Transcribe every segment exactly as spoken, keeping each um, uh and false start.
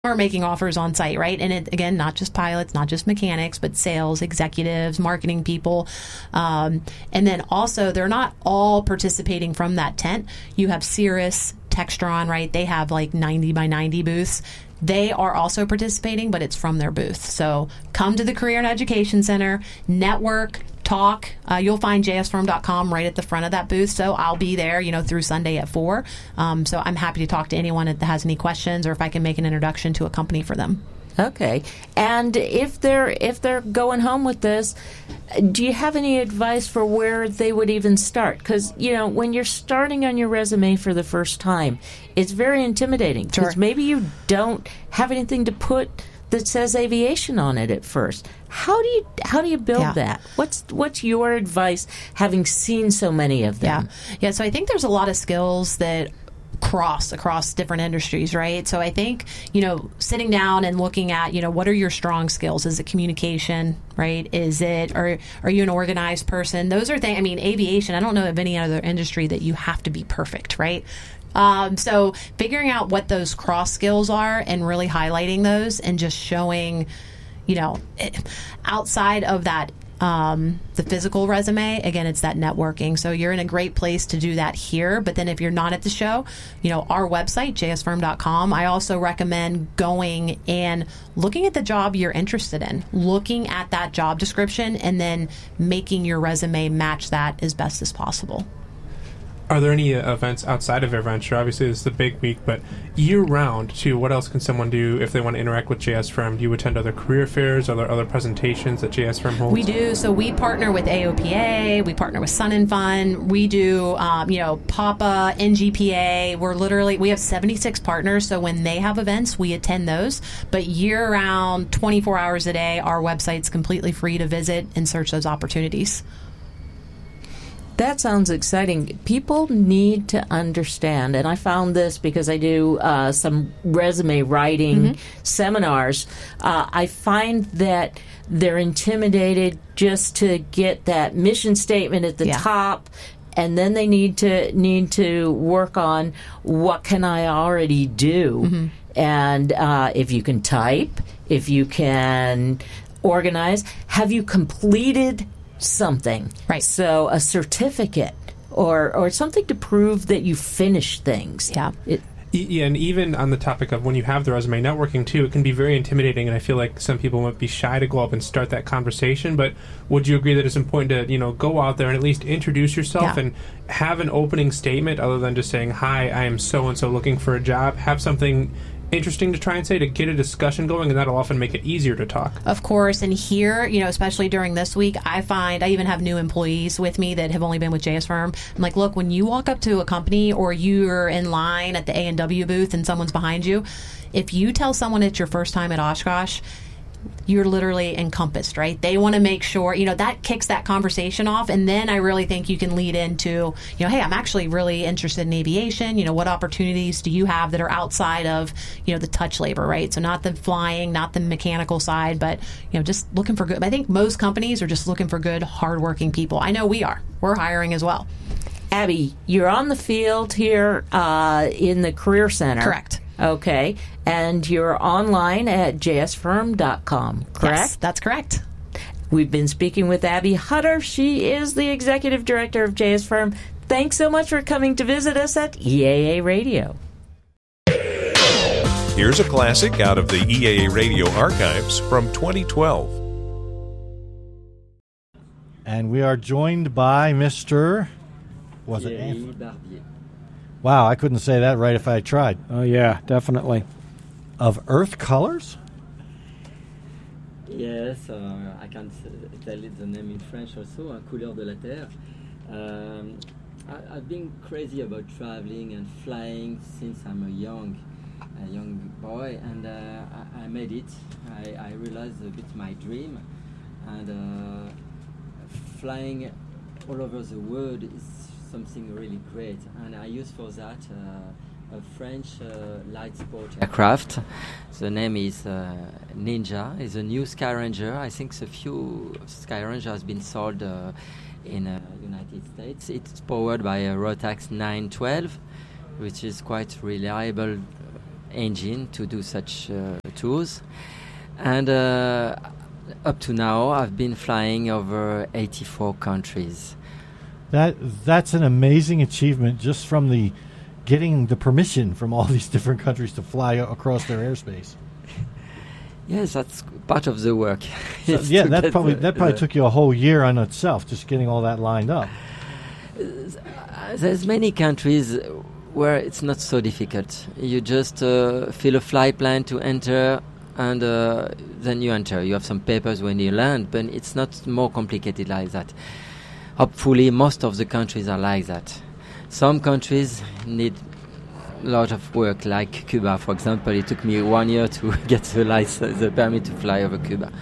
are making offers on site, right? And it, again, not just pilots, not just mechanics, but sales, executives, marketing people. Um, and then also, they're not all participating from that tent. You have Cirrus, Textron, right? They have like ninety by ninety booths. They are also participating, but it's from their booth. So come to the Career and Education Center, network, talk. Uh, you'll find j s firm dot com right at the front of that booth. So I'll be there, you know, through Sunday at four. Um, so I'm happy to talk to anyone that has any questions, or if I can make an introduction to a company for them. Okay. And if they're if they're going home with this, do you have any advice for where they would even start? Because, you know, when you're starting on your resume for the first time, it's very intimidating. Because Sure. maybe you don't have anything to put that says aviation on it at first. How do you how do you build Yeah. that? What's what's your advice, having seen so many of them? Yeah. Yeah. So I think there's a lot of skills that cross across different industries, right? So I think, you know, sitting down and looking at, you know, what are your strong skills? Is it communication, right? Is it, or are you an organized person? Those are things, I mean, aviation, I don't know of any other industry that you have to be perfect, right? Um, so figuring out what those cross skills are and really highlighting those and just showing, you know, it, outside of that, um, the physical resume, again, it's that networking. So you're in a great place to do that here. But then if you're not at the show, you know, our website, j s firm dot com, I also recommend going and looking at the job you're interested in, looking at that job description, and then making your resume match that as best as possible. Are there any uh, events outside of AirVenture? Obviously, this is the big week, but year-round, too, what else can someone do if they want to interact with J S Firm? Do you attend other career fairs? Are there other presentations that J S Firm holds? We do. So we partner with A O P A. We partner with Sun and Fun. We do, um, you know, PAPA, N G P A. We're literally, we have seventy-six partners, so when they have events, we attend those. But year-round, twenty-four hours a day, our website's completely free to visit and search those opportunities. That sounds exciting. People need to understand, and I found this because I do uh, some resume writing mm-hmm. seminars. Uh, I find that they're intimidated just to get that mission statement at the yeah. top, and then they need to need to work on what can I already do. Mm-hmm. And uh, if you can type, if you can organize, have you completed something, right? So a certificate or or something to prove that you finished things. Yeah. It, yeah, and even on the topic of when you have the resume networking too, it can be very intimidating, and I feel like some people might be shy to go up and start that conversation. But would you agree that it's important to, you know, go out there and at least introduce yourself yeah. and have an opening statement other than just saying, "Hi, I am so and so looking for a job." Have something interesting to try and say to get a discussion going, and that'll often make it easier to talk. Of course, and here, you know, especially during this week, I find I even have new employees with me that have only been with J S Firm. I'm like, look, when you walk up to a company or you're in line at the A and W booth and someone's behind you, if you tell someone it's your first time at Oshkosh, you're literally encompassed, right? They want to make sure, you know, that kicks that conversation off. And then I really think you can lead into, you know, hey, I'm actually really interested in aviation. You know, what opportunities do you have that are outside of, you know, the touch labor, right? So not the flying, not the mechanical side, but, you know, just looking for good. I think most companies are just looking for good, hardworking people. I know we are. We're hiring as well. Abby, you're on the field here uh, in the Career Center. Correct. Okay. And you're online at j s firm dot com, correct? Yes, that's correct. We've been speaking with Abby Hutter. She is the Executive Director of J S Firm. Thanks so much for coming to visit us at E A A Radio. Here's a classic out of the E A A Radio archives from twenty twelve. And we are joined by Mister Was it Anthony Barbier? Wow, I couldn't say that right if I tried. Oh, yeah, definitely. Of Earth Colors? Yes, uh, I can tell it the name in French also, uh, Couleur de la Terre. Um, I, I've been crazy about traveling and flying since I'm a young a young boy, and uh, I, I made it. I, I realized a bit my dream, and uh, flying all over the world is something really great, and I use for that uh, a French uh, light sport aircraft. The name is uh, Ninja. It's a new Skyranger. I think the few Skyranger has been sold uh, in uh, United States. It's powered by a Rotax nine twelve, which is quite reliable engine to do such uh, tours. And uh, up to now, I've been flying over eighty-four countries. That that's an amazing achievement just from the getting the permission from all these different countries to fly a- across their airspace. Yes, that's part of the work. So, It's yeah, to that get probably the- that probably the- took you a whole year on itself, just getting all that lined up. Uh, There's many countries where it's not so difficult. You just uh, fill a flight plan to enter, and uh, then you enter. You have some papers when you land, but it's not more complicated like that. Hopefully, most of the countries are like that. Some countries need a lot of work, like Cuba, for example. It took me one year to get the license, the permit to fly over Cuba.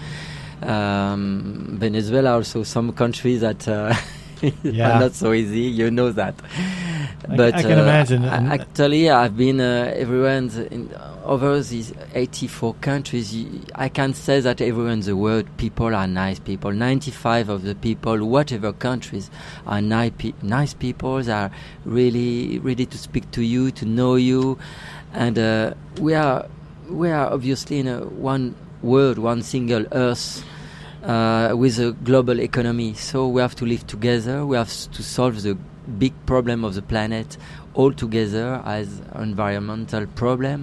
Um, Venezuela also, some countries that uh, Yeah. are not so easy. You know that. I- But I can uh, imagine. a- And- actually, I've been uh, everywhere in, the, in over these eighty-four countries. y- I can say that everywhere in the world, people are nice people. ninety-five of the people, whatever countries, are ni- pe- nice people. They are really ready to speak to you, to know you, and uh, we are we are obviously in a one world, one single Earth. Uh, with a global economy, so we have to live together. We have s- to solve the big problem of the planet all together as environmental problem,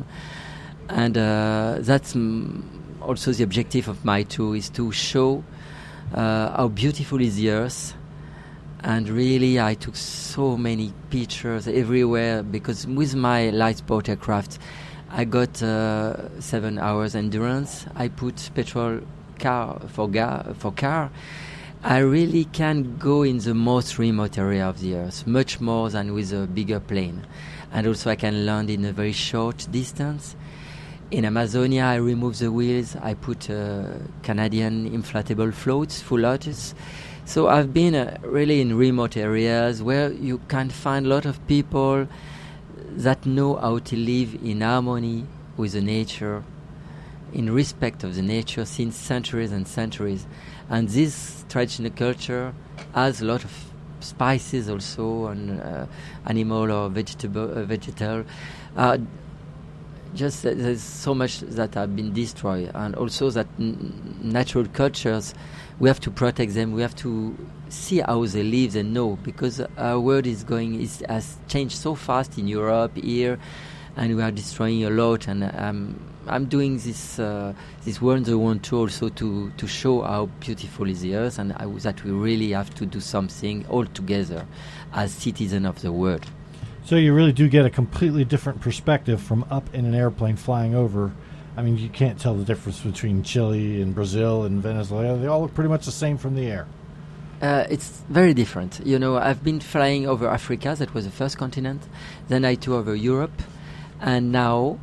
and uh, that's mm, also the objective of my tour, is to show uh, how beautiful is the Earth. And really, I took so many pictures everywhere because with my light sport aircraft, I got uh, seven hours endurance. I put petrol car for ga- for car. I really can go in the most remote area of the Earth, much more than with a bigger plane. And also I can land in a very short distance. In Amazonia, I remove the wheels. I put uh, Canadian inflatable floats, full lotus. So I've been uh, really in remote areas where you can find a lot of people that know how to live in harmony with the nature, in respect of the nature since centuries and centuries. And this traditional culture has a lot of spices also, and uh, animal or vegetable, uh, vegetal. Uh, just uh, there's so much that have been destroyed, and also that n- natural cultures, we have to protect them. We have to see how they live and know, because our world is going is has changed so fast in Europe here, and we are destroying a lot. And um, I'm doing this uh, this World I want to also to to show how beautiful is the Earth, and I, that we really have to do something all together as citizens of the world. So you really do get a completely different perspective from up in an airplane flying over. I mean, you can't tell the difference between Chile and Brazil and Venezuela. They all look pretty much the same from the air. Uh, it's very different. You know, I've been flying over Africa, that was the first continent. Then I toured over Europe, and now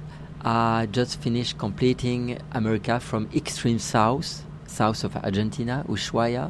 I just finished completing America from extreme south, south of Argentina, Ushuaia,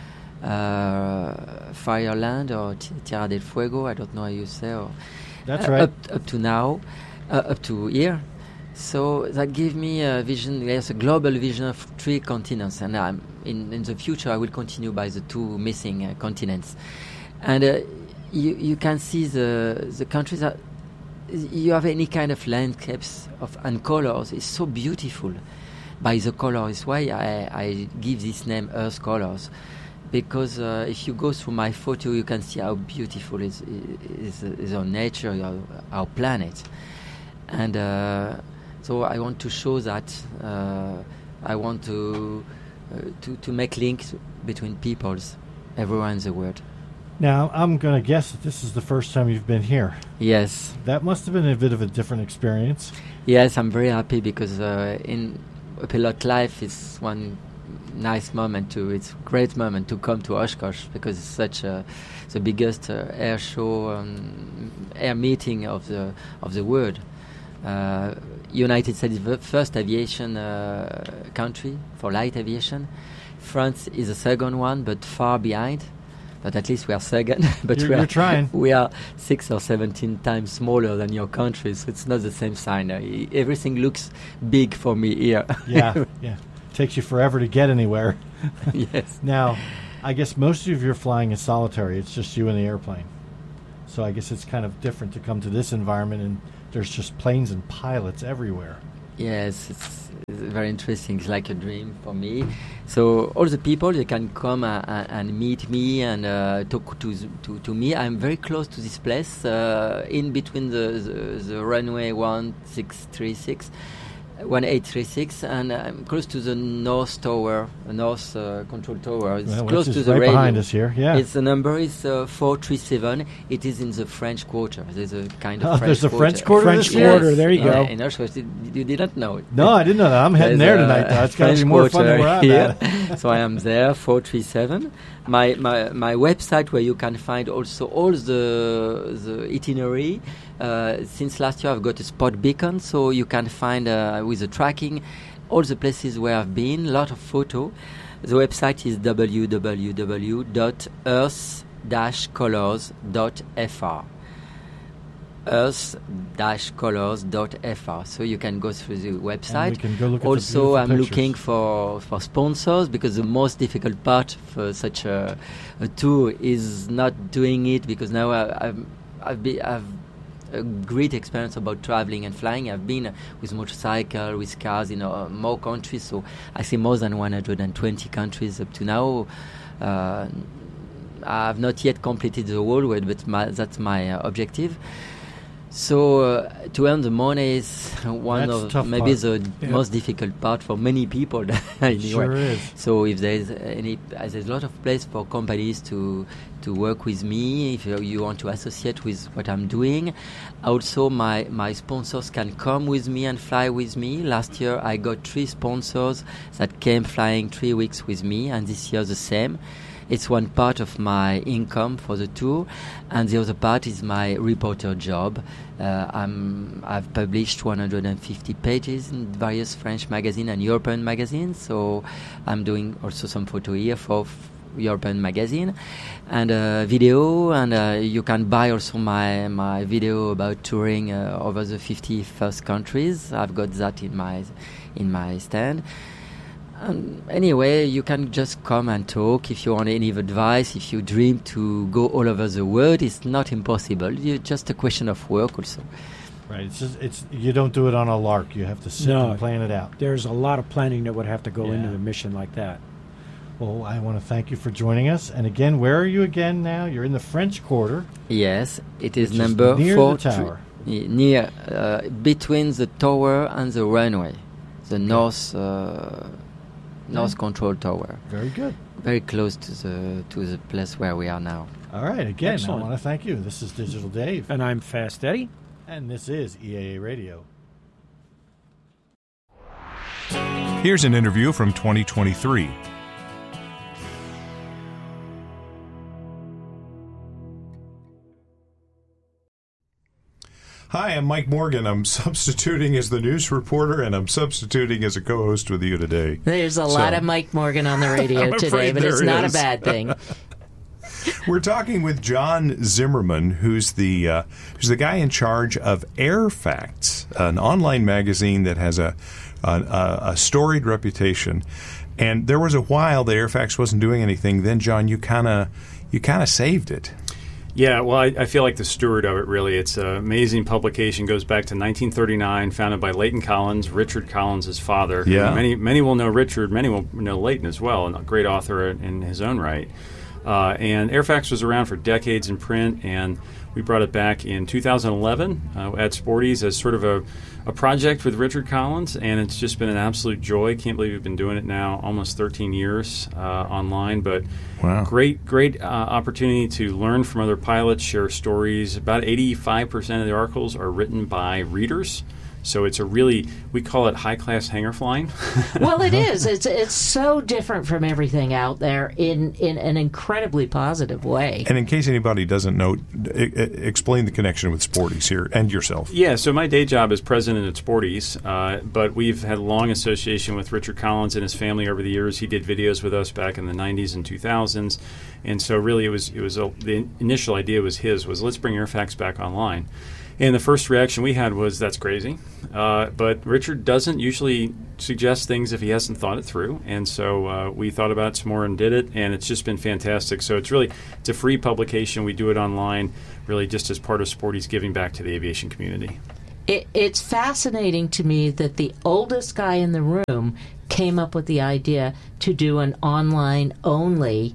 uh, Fireland or T- Tierra del Fuego, I don't know how you say. Or That's uh, right. Up, up to now, uh, up to here. So that gave me a vision, yes, a global vision of three continents. And um, in, in the future, I will continue by the two missing uh, continents. And uh, you, you can see the, the countries that you have any kind of landscapes of and colors. It's so beautiful by the colors. Why I, I give this name Earth Colors. Because uh, if you go through my photo, you can see how beautiful is is, is our nature, our, our planet. And uh, so I want to show that. Uh, I want to, uh, to to make links between peoples everywhere in the world. Now, I'm going to guess that this is the first time you've been here. Yes. That must have been a bit of a different experience. Yes, I'm very happy because uh, in a pilot life is one nice moment to it's a great moment to come to Oshkosh, because it's such a the biggest uh, air show um, air meeting of the of the world. Uh, United States is the first aviation uh, country for light aviation. France is the second one, but far behind. But at least we are second. but You're- we are you're trying. We are six or seventeen times smaller than your country, so it's not the same sign. Uh, e- everything looks big for me here. Yeah, yeah. Takes you forever to get anywhere. Yes. Now, I guess most of your flying is solitary. It's just you and the airplane. So I guess it's kind of different to come to this environment and there's just planes and pilots everywhere. Yes, it's, it's very interesting. It's like a dream for me. So all the people, they can come uh, uh, and meet me and uh, talk to, to to me. I'm very close to this place, uh, in between the, the, the runway one six three six. one eight three six, and I'm close to the North Tower, uh, North uh, Control Tower. It's Well, close which to is the right radio. behind us here. Yeah. It's the number is uh, four three seven. It is in the French Quarter. There's a kind of Oh, French there's a Quarter. French Quarter French this year? Quarter, there you Yeah, go. in Auschwitz, you, you didn't know it. No, I didn't know that. I'm heading there There's tonight, a though. It's got to French be more fun than Quarter where I'm here. at. So I am there, four three seven. My, my my website where you can find also all the the itinerary. Uh, since last year, I've got a spot beacon, so you can find uh, with the tracking all the places where I've been. A lot of photo. The website is w w w dot earth dash colors dot f r. earth dash colors dot f r. So you can go through the website. And we can go look at the Also, beautiful I'm pictures. looking for, for sponsors, because the most difficult part for such a, a tour is not doing it, because now I, I've I've, be, I've a great experience about traveling and flying. I've been with motorcycle, with cars in uh, more countries, so I see more than one hundred twenty countries up to now. Uh, I've not yet completed the whole world, but my, that's my uh, objective. So uh, to earn the money is one That's the of tough maybe part. the Yeah. most difficult part for many people. Anyway. Sure is. So if there's any, uh, there's a lot of place for companies to to work with me if you, you want to associate with what I'm doing. Also, my my sponsors can come with me and fly with me. Last year, I got three sponsors that came flying three weeks with me, and this year the same. It's one part of my income for the tour, and the other part is my reporter job. Uh, I'm, I've published one hundred fifty pages in various French magazines and European magazines, so I'm doing also some photo here for f- European magazine, and uh, video, and uh, you can buy also my, my video about touring uh, over the fifty-first countries. I've got that in my in my stand. Um, anyway, you can just come and talk if you want any advice. If you dream to go all over the world, it's not impossible. It's just a question of work also. Right. It's just it's you don't do it on a lark. You have to sit No. and plan it out. There's a lot of planning that would have to go Yeah. into a mission like that. Well, I want to thank you for joining us. And again, where are you again now? You're in the French Quarter. Yes, it is Which is number near four. the tower. Three, near, uh, between the tower and the runway, the north uh, north Yeah. control tower. Very good. Very close to the to the place where we are now. All right. Again, Excellent. I want to thank you. This is Digital Dave. And I'm Fast Eddie. And this is E A A Radio. Here's an interview from twenty twenty-three. Hi, I'm Mike Morgan. I'm substituting as the news reporter, and I'm substituting as a co-host with you today. There's a So- lot of Mike Morgan on the radio I'm today, afraid but it's there not is. a bad thing. We're talking with John Zimmerman, who's the uh, who's the guy in charge of Air Facts, an online magazine that has a a, a storied reputation. And there was a while that Air Facts wasn't doing anything. Then, John, you kind of you kind of saved it. Yeah, well, I, I feel like the steward of it, really. It's an amazing publication, goes back to nineteen thirty-nine, founded by Leighton Collins, Richard Collins' father. Yeah. Many many will know Richard, many will know Leighton as well, and a great author in his own right. Uh, and Air Facts was around for decades in print, and we brought it back in two thousand eleven uh, at Sporties as sort of a, a project with Richard Collins, and it's just been an absolute joy. Can't believe we've been doing it now almost thirteen years uh, online, but Wow. great, great uh, opportunity to learn from other pilots, share stories. About eighty-five percent of the articles are written by readers. So it's a really, we call it high-class hangar flying. Well, it is. It's it's so different from everything out there in, in an incredibly positive way. And in case anybody doesn't know, I- I- explain the connection with Sporties here and yourself. Yeah, so my day job is president at Sporties, uh, but we've had a long association with Richard Collins and his family over the years. He did videos with us back in the nineties and two thousands, and so really it was it was a, the initial idea was his was let's bring Airfax back online. And the first reaction we had was, that's crazy. Uh, but Richard doesn't usually suggest things if he hasn't thought it through. And so uh, we thought about it some more and did it, and it's just been fantastic. So it's really, it's a free publication. We do it online, really just as part of Sporty's giving back to the aviation community. It, it's fascinating to me that the oldest guy in the room came up with the idea to do an online-only,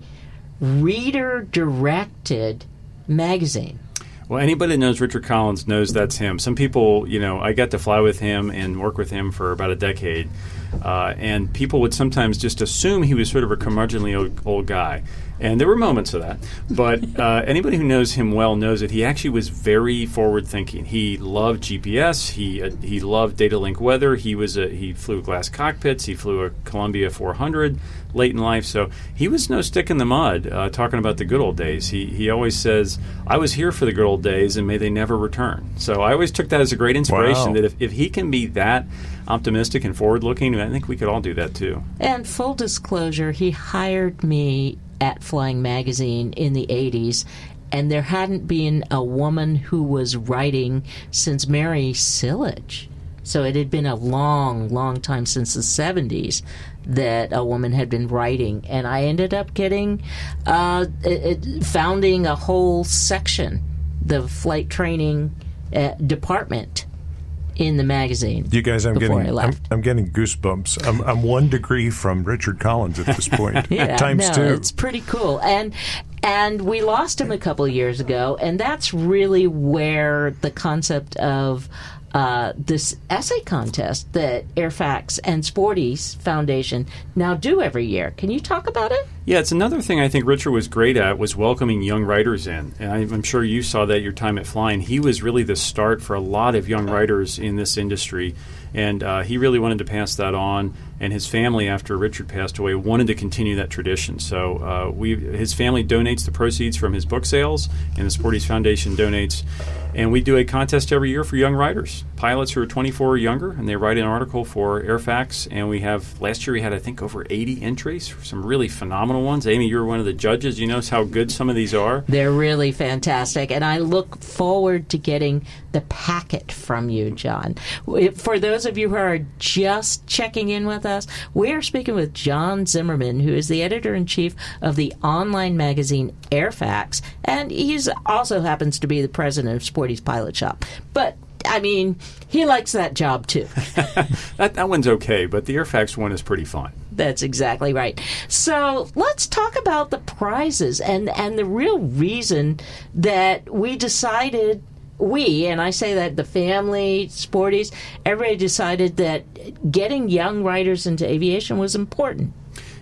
reader-directed magazine. Well, anybody that knows Richard Collins knows that's him. Some people, you know, I got to fly with him and work with him for about a decade, uh, and people would sometimes just assume he was sort of a curmudgeonly old, old guy. And there were moments of that. But uh, anybody who knows him well knows that he actually was very forward-thinking. He loved G P S. He uh, he loved data link weather. He was a, he flew glass cockpits. He flew a Columbia four hundred late in life. So he was no stick in the mud uh, talking about the good old days. He he always says, I was here for the good old days, and may they never return. So I always took that as a great inspiration, Wow. that if, if he can be that optimistic and forward-looking, I think we could all do that too. And full disclosure, he hired me at Flying Magazine in the eighties, and there hadn't been a woman who was writing since Mary Sillage. So it had been a long, long time, since the seventies, that a woman had been writing. And I ended up getting, uh, it, it, founding a whole section, the flight training uh, department in the magazine. You guys, I'm before getting I I'm, left. I'm getting goosebumps. I'm, I'm one degree from Richard Collins at this point. Yeah, Times no, two. it's pretty cool. And and we lost him a couple of years ago, and that's really where the concept of uh, this essay contest that Airfax and Sporty's Foundation now do every year. Can you talk about it? Yeah, it's another thing I think Richard was great at, was welcoming young writers in. And I'm sure you saw that your time at Flying. He was really the start for a lot of young writers in this industry. And uh, he really wanted to pass that on. And his family, after Richard passed away, wanted to continue that tradition. So uh, we, his family donates the proceeds from his book sales, and the Sporty's Foundation donates. And we do a contest every year for young writers, pilots who are twenty-four or younger, and they write an article for Airfax. And we have, last year we had, I think, over eighty entries, some really phenomenal ones. Amy, you're one of the judges. You know how good some of these are. They're really fantastic, and I look forward to getting the packet from you, John. For those of you who are just checking in with us, we are speaking with John Zimmerman, who is the editor-in-chief of the online magazine Airfax, and he's also happens to be the president of Sporty's Pilot Shop. But I mean, he likes that job too. that, that one's okay, but the Airfax one is pretty fun. That's exactly right. So let's talk about the prizes and, and the real reason that we decided, we, and I say that the family, Sporties, everybody decided that getting young writers into aviation was important.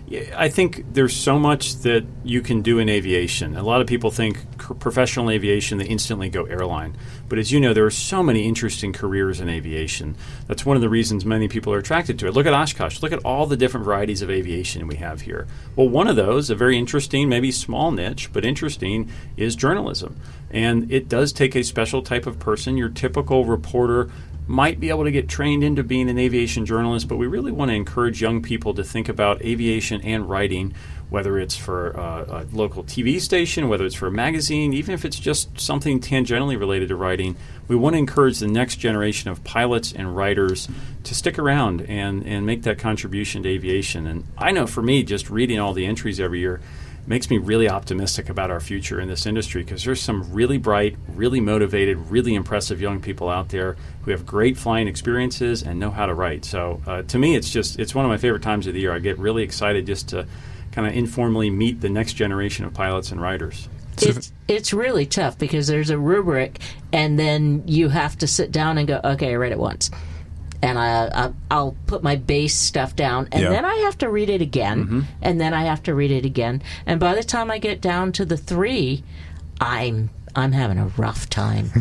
I think there's so much that you can do in aviation. A lot of people think c- professional aviation, they instantly go airline. But as you know, there are so many interesting careers in aviation. That's one of the reasons many people are attracted to it. Look at Oshkosh. Look at all the different varieties of aviation we have here. Well, one of those, a very interesting, maybe small niche, but interesting, is journalism. And it does take a special type of person. Your typical reporter might be able to get trained into being an aviation journalist, but we really want to encourage young people to think about aviation and writing, whether it's for uh, a local T V station, whether it's for a magazine, even if it's just something tangentially related to writing. We want to encourage the next generation of pilots and writers to stick around and, and make that contribution to aviation. And I know for me, just reading all the entries every year makes me really optimistic about our future in this industry, because there's some really bright, really motivated, really impressive young people out there who have great flying experiences and know how to write. So uh, to me, it's just it's one of my favorite times of the year. I get really excited just to kind of informally meet the next generation of pilots and writers. It's, it's really tough because there's a rubric, and then you have to sit down and go, okay, I read it once. And I, I, I'll put my base stuff down, and Yeah. then I have to read it again, Mm-hmm. and then I have to read it again. And by the time I get down to the three, I'm I'm having a rough time.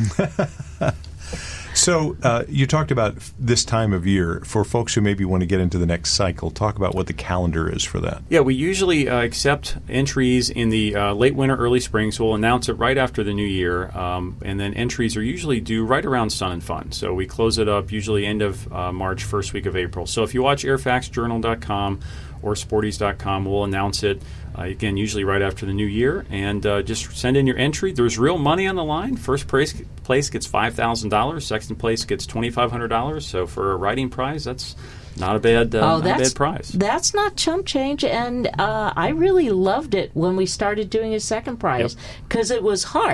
So uh, you talked about f- this time of year. For folks who maybe want to get into the next cycle, talk about what the calendar is for that. Yeah, we usually uh, accept entries in the uh, late winter, early spring, so we'll announce it right after the new year. Um, and then entries are usually due right around Sun and Fun. So we close it up usually end of uh, March, first week of April. So if you watch airfax journal dot com or sporties dot com, we'll announce it, uh, again, usually right after the new year. And uh, just send in your entry. There's real money on the line. First place, place gets five thousand dollars. Second place gets twenty-five hundred dollars. So for a writing prize, that's not a bad, uh, oh, not a that's bad prize. That's not chump change, and uh, I really loved it when we started doing a second prize because it was hard.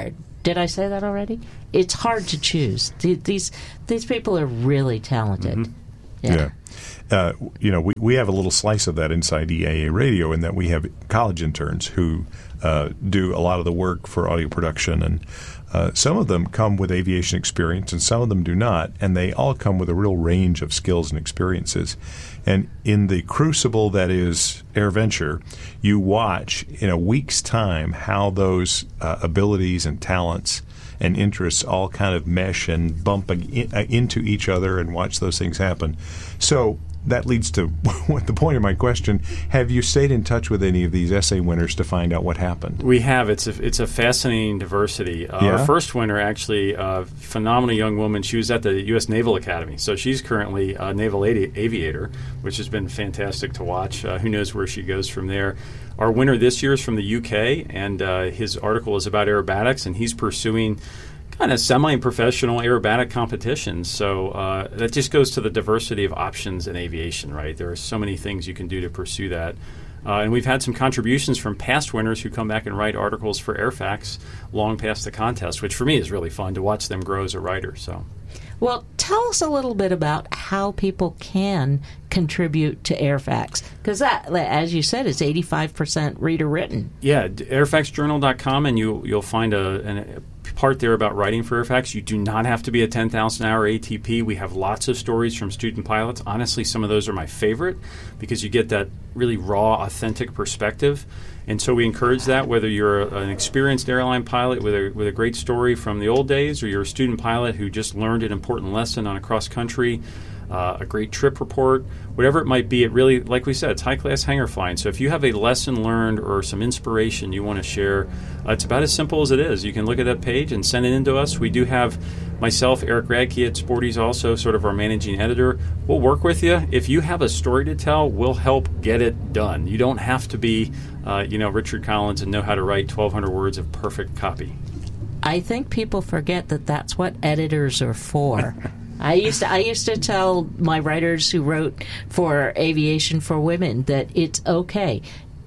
Did I say that already? It's hard to choose. Th- These these people are really talented. Mm-hmm. Yeah. Yeah. Uh, you know, we, we have a little slice of that inside E A A Radio in that we have college interns who uh, do a lot of the work for audio production, and uh, some of them come with aviation experience and some of them do not, and they all come with a real range of skills and experiences. And in the crucible that is AirVenture, you watch in a week's time how those uh, abilities and talents and interests all kind of mesh and bump in, uh, into each other and watch those things happen. So that leads to what the point of my question. Have you stayed in touch with any of these essay winners to find out what happened? We have. It's a, it's a fascinating diversity. Uh, Yeah? Our first winner, actually, a phenomenal young woman. She was at the U S Naval Academy. So she's currently a naval avi- aviator, which has been fantastic to watch. Uh, who knows where she goes from there. Our winner this year is from the U K, and uh, his article is about aerobatics, and he's pursuing kind of semi-professional aerobatic competitions. So uh, that just goes to the diversity of options in aviation, right? There are so many things you can do to pursue that. Uh, and we've had some contributions from past winners who come back and write articles for Airfax long past the contest, which for me is really fun to watch them grow as a writer. So, Well, tell us a little bit about how people can contribute to Airfax, because that, as you said, is eighty-five percent reader written. yeah, airfax journal dot com, and you, you'll find a, an, a part there about writing for Airfax. You do not have to be a ten thousand hour A T P. We have lots of stories from student pilots. Honestly, some of those are my favorite because you get that really raw, authentic perspective. And so we encourage that, whether you're a, an experienced airline pilot with a, with a great story from the old days, or you're a student pilot who just learned an important lesson on a cross-country, uh, a great trip report, whatever it might be. It really, like we said, it's high-class hangar flying. So if you have a lesson learned or some inspiration you want to share, uh, it's about as simple as it is. You can look at that page and send it in to us. We do have myself, Eric Radke at Sporty's, also sort of our managing editor. We'll work with you. If you have a story to tell, we'll help get it done. You don't have to be, uh, you know, Richard Collins and know how to write twelve hundred words of perfect copy. I think people forget that that's what editors are for. I used to I used to tell my writers who wrote for Aviation for Women that it's okay.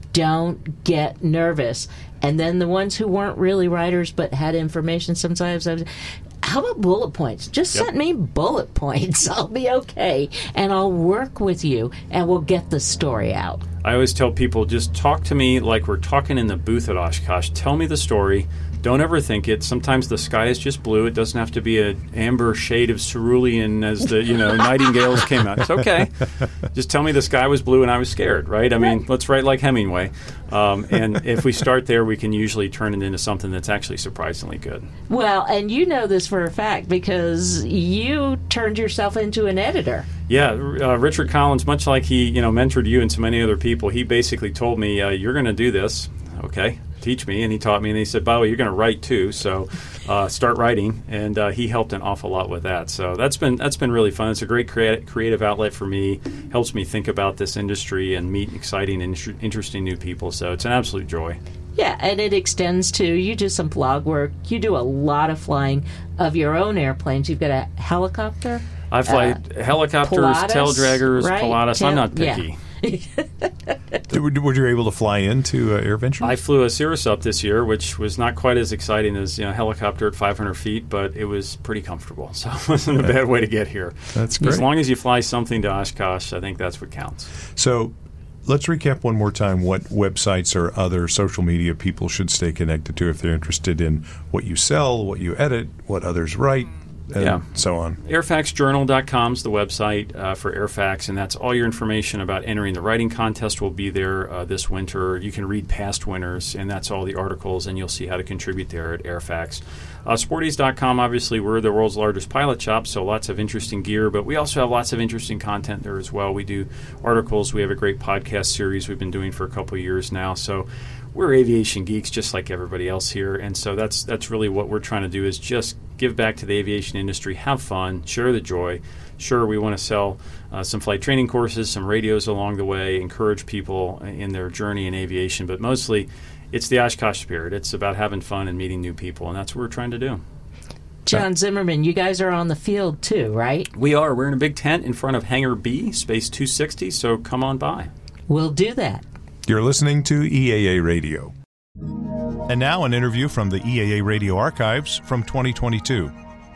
Don't get nervous. And then the ones who weren't really writers but had information, sometimes I was, how about bullet points? Just Yep. send me bullet points. I'll be okay. And I'll work with you and we'll get the story out. I always tell people, just talk to me like we're talking in the booth at Oshkosh. Tell me the story. Don't overthink it. Sometimes the sky is just blue. It doesn't have to be an amber shade of cerulean as the, you know, nightingales came out. It's okay. Just tell me the sky was blue and I was scared, right? I mean, let's write like Hemingway. Um, and if we start there, we can usually turn it into something that's actually surprisingly good. Well, and you know this for a fact because you turned yourself into an editor. Yeah, uh, Richard Collins, much like he, you know, mentored you and so many other people, he basically told me, uh, you're going to do this. Okay, teach me. And he taught me, and he said, by the way, you're going to write too, so uh, start writing. And uh, he helped an awful lot with that. So that's been that's been really fun. It's a great crea- creative outlet for me. Helps me think about this industry and meet exciting and inter- interesting new people. So it's an absolute joy. Yeah, and it extends to, you do some blog work. You do a lot of flying of your own airplanes. You've got a helicopter. I fly Uh, helicopters, Pilatus, tail draggers, right? Pilatus. Tail- I'm not yeah. picky. Were were you able to fly into uh, AirVenture? I flew a Cirrus up this year, which was not quite as exciting as, you know, a helicopter at five hundred feet, but it was pretty comfortable. So it wasn't a bad way to get here. That's great. As long as you fly something to Oshkosh, I think that's what counts. So let's recap one more time what websites or other social media people should stay connected to if they're interested in what you sell, what you edit, what others write, and Yeah. so on. airfax journal dot com is the website uh, for Airfax, and that's all your information about entering the writing contest will be there uh, this winter. You can read past winners, and that's all the articles, and you'll see how to contribute there at Airfax. Uh, sporties dot com, obviously, we're the world's largest pilot shop, so lots of interesting gear, but we also have lots of interesting content there as well. We do articles. We have a great podcast series we've been doing for a couple of years now, so we're aviation geeks just like everybody else here, and so that's that's really what we're trying to do is just give back to the aviation industry, have fun, share the joy. Sure, we want to sell uh, some flight training courses, some radios along the way, encourage people in their journey in aviation, but mostly it's the Oshkosh spirit. It's about having fun and meeting new people, and that's what we're trying to do. John Zimmerman, you guys are on the field too, right? We are. We're in a big tent in front of Hangar B, Space two sixty, so come on by. We'll do that. You're listening to E A A Radio. And now an interview from the E A A Radio Archives from twenty twenty-two.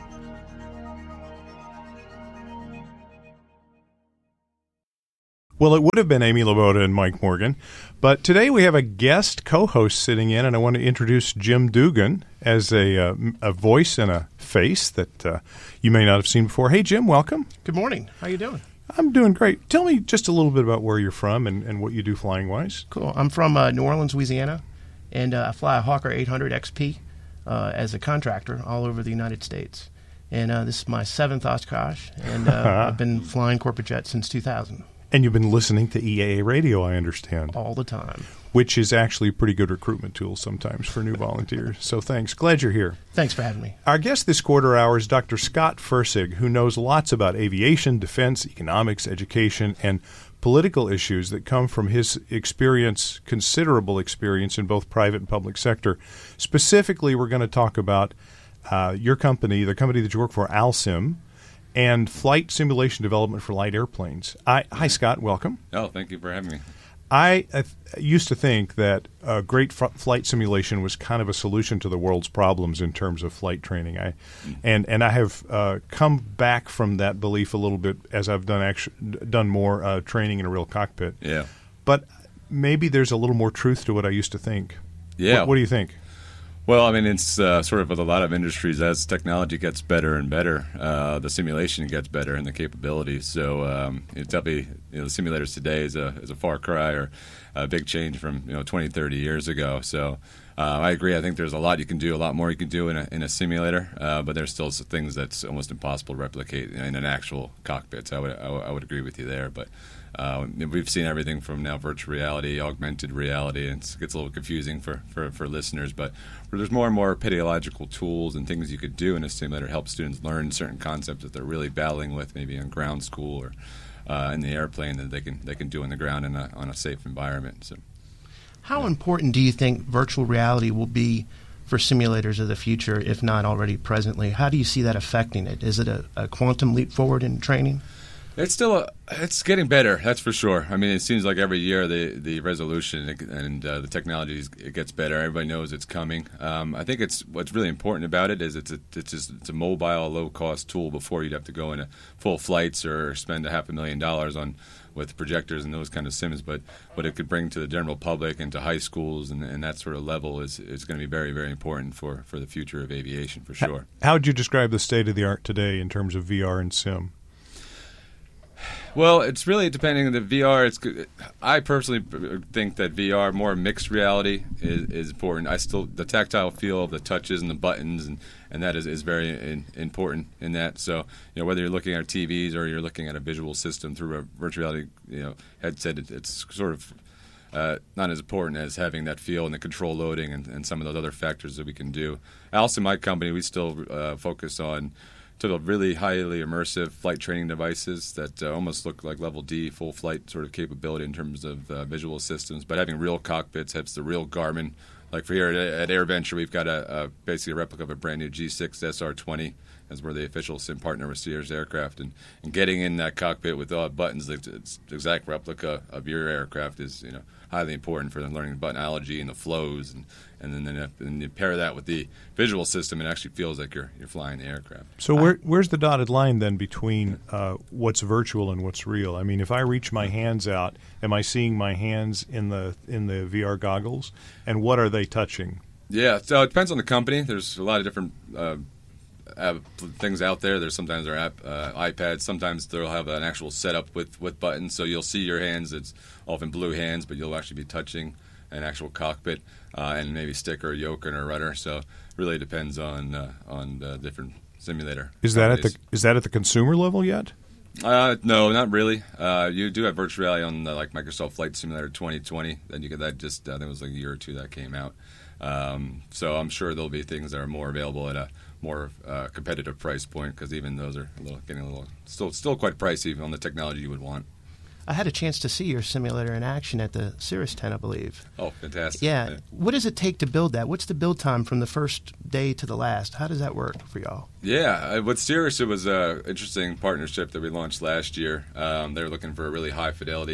Well, it would have been Amy Laboda and Mike Morgan, but today we have a guest co-host sitting in, and I want to introduce Jim Dugan as a, uh, a voice and a face that uh, you may not have seen before. Hey, Jim, welcome. Good morning. How you doing? I'm doing great. Tell me just a little bit about where you're from and, and what you do flying-wise. Cool. I'm from uh, New Orleans, Louisiana, and uh, I fly a Hawker eight hundred X P uh, as a contractor all over the United States. And uh, this is my seventh Oshkosh, and uh, I've been flying corporate jets since two thousand. And you've been listening to E A A Radio, I understand. All the time. Which is actually a pretty good recruitment tool sometimes for new volunteers. So thanks. Glad you're here. Thanks for having me. Our guest this quarter hour is Doctor Scott Fersig, who knows lots about aviation, defense, economics, education, and political issues that come from his experience, considerable experience in both private and public sector. Specifically, we're going to talk about uh, your company, the company that you work for, ALSIM, and flight simulation development for light airplanes. I, hi, Scott. Welcome. Oh, thank you for having me. I uh, used to think that a great f- flight simulation was kind of a solution to the world's problems in terms of flight training. I, mm. and and I have uh, come back from that belief a little bit as I've done actu- done more uh, training in a real cockpit. Yeah. But maybe there's a little more truth to what I used to think. Yeah. What, what do you think? Well, I mean, it's uh, sort of with a lot of industries, as technology gets better and better, uh, the simulation gets better and the capabilities. So, um, you know, definitely, you know, the simulators today is a is a far cry or a big change from, you know, twenty, thirty years ago. So, uh, I agree. I think there's a lot you can do, a lot more you can do in a, in a simulator, uh, but there's still some things that's almost impossible to replicate in an actual cockpit. So I would, I would, I would agree with you there. But Uh, we've seen everything from now virtual reality, augmented reality, and it gets a little confusing for, for, for listeners, but there's more and more pedagogical tools and things you could do in a simulator to help students learn certain concepts that they're really battling with, maybe in ground school or uh, in the airplane, that they can they can do on the ground in a, on a safe environment. So, how yeah. important do you think virtual reality will be for simulators of the future, if not already presently? How do you see that affecting it? Is it a, a quantum leap forward in training? It's still a, it's getting better, that's for sure. I mean, it seems like every year the the resolution and uh, the technology is, it gets better. Everybody knows it's coming. Um, I think it's what's really important about it is it's a it's just it's a mobile, low cost tool. Before you'd have to go into full flights or spend a half a million dollars on with projectors and those kind of sims. But what it could bring to the general public and to high schools and, and that sort of level is is going to be very, very important for, for the future of aviation for sure. How would you describe the state of the art today in terms of V R and sim? Well, it's really depending on the V R. It's I personally think that V R, more mixed reality, is, is important. I still the tactile feel of the touches and the buttons, and, and that is, is very in, important in that. So, you know, whether you're looking at T Vs or you're looking at a visual system through a virtual reality, you know, headset, it, it's sort of uh, not as important as having that feel and the control loading and, and some of those other factors that we can do. ALSIM, my company, we still uh, focus on to the really highly immersive flight training devices that uh, almost look like level D, full flight sort of capability in terms of uh, visual systems, but having real cockpits, has the real Garmin. Like for here at, at AirVenture, we've got a, a basically a replica of a brand new G six S R twenty, as we're the official sim partner with Sears Aircraft, and, and getting in that cockpit with all the buttons, it's the exact replica of your aircraft is, you know, highly important for learning the buttonology and the flows, and and then and then you pair that with the visual system, it actually feels like you're you're flying the aircraft. So where, where's the dotted line then between uh, what's virtual and what's real? I mean, if I reach my hands out, am I seeing my hands in the in the V R goggles, and what are they touching? Yeah, so it depends on the company. There's a lot of different uh, uh, things out there. There's sometimes there are app, uh, iPads. Sometimes they'll have an actual setup with, with buttons, so you'll see your hands. It's often blue hands, but you'll actually be touching an actual cockpit uh, and maybe stick or a yoke and a rudder. So it really depends on uh, on the different simulator. Is that at the is that at the consumer level yet? Uh, no, not really. Uh, you do have virtual reality on the, like Microsoft Flight Simulator twenty twenty. Then you get that just I think it was like a year or two that came out. Um, so I'm sure there'll be things that are more available at a more uh, competitive price point, because even those are a little, getting a little still still quite pricey on the technology you would want. I had a chance to see your simulator in action at the Cirrus tent, I believe. Oh, fantastic. Yeah. yeah. What does it take to build that? What's the build time from the first day to the last? How does that work for y'all? Yeah, with Cirrus, it was an interesting partnership that we launched last year. Um, they were looking for a really high-fidelity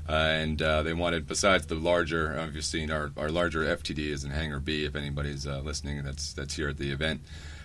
Uh, and uh, they wanted, besides the larger, uh, you've seen our, our larger F T D is in Hangar B, if anybody's uh, listening, that's that's here at the event.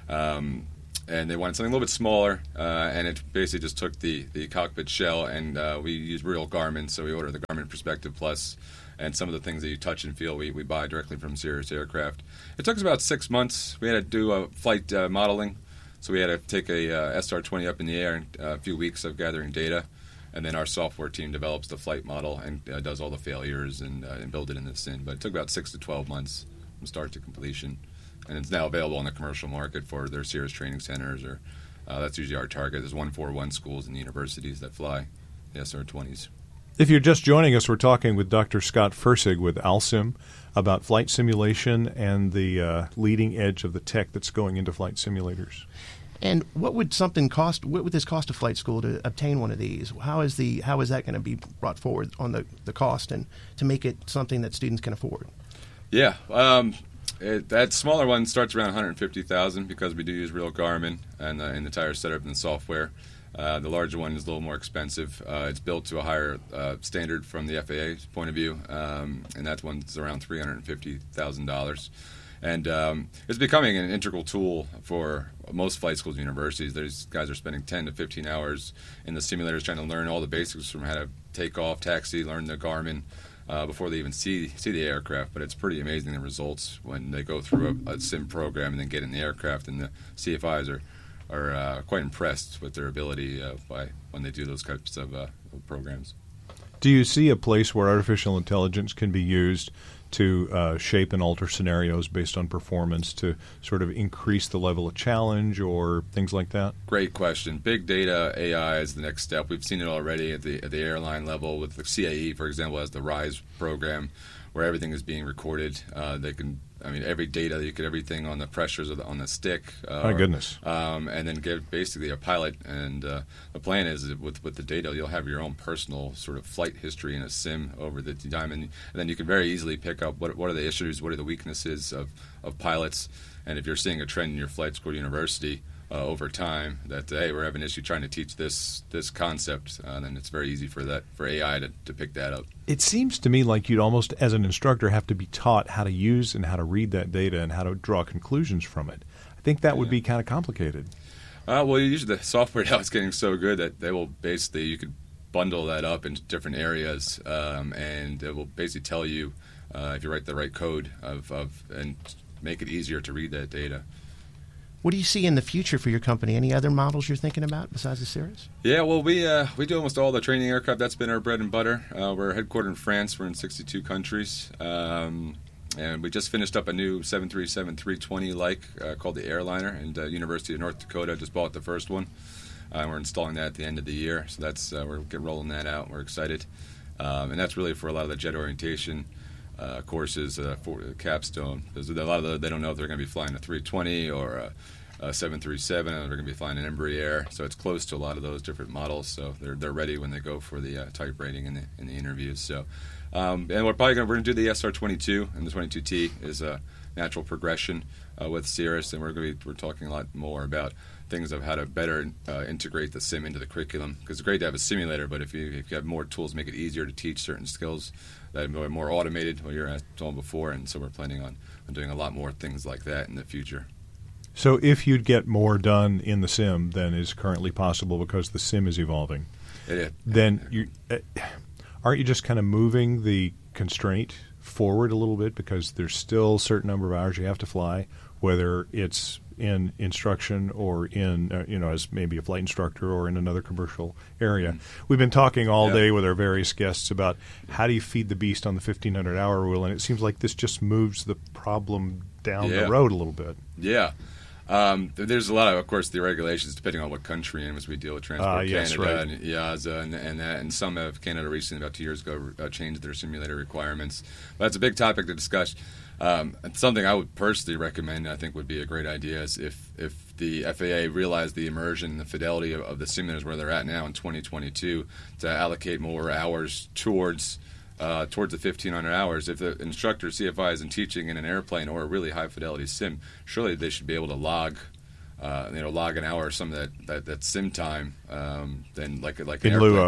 Um, and they wanted something a little bit smaller, uh, and it basically just took the, the cockpit shell, and uh, we use real Garmin, so we ordered the Garmin Perspective Plus, and some of the things that you touch and feel we, we buy directly from Cirrus Aircraft. It took us about six months. We had to do a flight uh, modeling, so we had to take a uh, S R twenty up in the air in a few weeks of gathering data. And then our software team develops the flight model and uh, does all the failures and, uh, and build it in the sim. But it took about six to twelve months from start to completion. And it's now available on the commercial market for their Cirrus training centers. Or uh, that's usually our target. There's one forty-one schools and universities that fly the S R twenties. If you're just joining us, we're talking with Doctor Scott Fersig with ALSIM about flight simulation and the uh, leading edge of the tech that's going into flight simulators. And what would something cost? What would this cost a flight school to obtain one of these? How is the how is that going to be brought forward on the, the cost and to make it something that students can afford? Yeah, um, it, that smaller one starts around one hundred fifty thousand dollars because we do use real Garmin and uh, in the entire setup and the software. Uh, the larger one is a little more expensive. Uh, it's built to a higher uh, standard from the F A A's point of view, um, and that one's around three hundred fifty thousand dollars. And um, it's becoming an integral tool for most flight schools and universities. These guys are spending ten to fifteen hours in the simulators trying to learn all the basics from how to take off, taxi, learn the Garmin uh, before they even see see the aircraft. But it's pretty amazing the results when they go through a, a sim program and then get in the aircraft. And the C F Is are, are uh, quite impressed with their ability uh, by when they do those types of uh, programs. Do you see a place where artificial intelligence can be used to uh, shape and alter scenarios based on performance to sort of increase the level of challenge or things like that? Great question. Big data A I is the next step. We've seen it already at the at the airline level with the C A E, for example, has the RISE program where everything is being recorded. Uh, they can, I mean, every data, you get everything on the pressures of the, on the stick. Uh, My goodness. Um, and then give basically a pilot. And uh, the plan is that with, with the data, you'll have your own personal sort of flight history in a sim over the time. And, and then you can very easily pick up what, what are the issues, what are the weaknesses of, of pilots. And if you're seeing a trend in your flight school university, Uh, over time, that hey, we're having an issue trying to teach this this concept, uh, then it's very easy for that for A I to, to pick that up. It seems to me like you'd almost, as an instructor, have to be taught how to use and how to read that data and how to draw conclusions from it. I think that would Yeah. be kind of complicated. Uh, well, usually the software now is getting so good that they will basically you could bundle that up into different areas, um, and it will basically tell you uh, if you write the right code of, of and make it easier to read that data. What do you see in the future for your company? Any other models you're thinking about besides the Cirrus? Yeah, well, we uh, we do almost all the training aircraft. That's been our bread and butter. Uh, we're headquartered in France. We're in sixty-two countries. Um, and we just finished up a new seven thirty-seven three twenty like uh, called the Airliner, and uh, University of North Dakota just bought the first one. Uh, we're installing that at the end of the year, so that's uh, we're getting rolling that out. We're excited, um, and that's really for a lot of the jet orientation uh, courses uh, for uh, capstone. Because a lot of the, they don't know if they're going to be flying a three twenty or a, a seven thirty-seven, and they're going to be flying an Embraer. So it's close to a lot of those different models. So they're they're ready when they go for the uh, type rating in the in the interviews. So um, and we're probably going we're going to do the S R twenty-two, and the twenty-two T is a natural progression uh, with Cirrus, and we're going to be we're talking a lot more about things of how to better uh, integrate the sim into the curriculum, because it's great to have a simulator, but if you if you have more tools, make it easier to teach certain skills that are more automated, what you're told before, and so we're planning on, on doing a lot more things like that in the future. So if you'd get more done in the sim than is currently possible because the sim is evolving, It, then you uh, aren't you just kind of moving the constraint forward a little bit, because there's still a certain number of hours you have to fly, whether it's in instruction or in, uh, you know, as maybe a flight instructor or in another commercial area. Mm-hmm. We've been talking all Yeah. day with our various guests about how do you feed the beast on the fifteen hundred hour rule, and it seems like this just moves the problem down Yeah. the road a little bit. Yeah. Um, there's a lot of, of course, the regulations depending on what country, and as we deal with Transport Ah, yes, Canada right. and EASA and, and that, and some of Canada recently, about two years ago, uh, changed their simulator requirements. But that's a big topic to discuss. Um, it's something I would personally recommend. I think would be a great idea is if if the F A A realized the immersion and the fidelity of, of the simulators where they're at now in twenty twenty-two to allocate more hours towards. Uh, towards the fifteen hundred hours. If the instructor C F I isn't teaching in an airplane or a really high fidelity sim, surely they should be able to log, uh, you know, log an hour or some of that, that, that sim time. Um, then like like an In lieu airplane of. time.